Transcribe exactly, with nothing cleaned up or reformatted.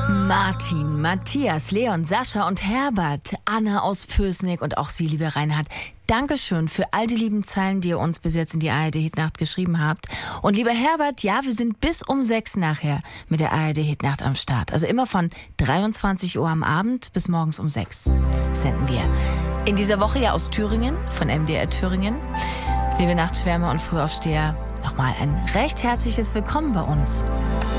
Martin, Matthias, Leon, Sascha und Herbert, Anna aus Pößnig und auch Sie, lieber Reinhard. Dankeschön für all die lieben Zeilen, die ihr uns bis jetzt in die A R D-Hitnacht geschrieben habt. Und lieber Herbert, ja, wir sind bis um sechs nachher mit der A R D-Hitnacht am Start. Also immer von dreiundzwanzig Uhr am Abend bis morgens um sechs senden wir. In dieser Woche ja aus Thüringen, von M D R Thüringen. Liebe Nachtschwärmer und Frühaufsteher, nochmal ein recht herzliches Willkommen bei uns.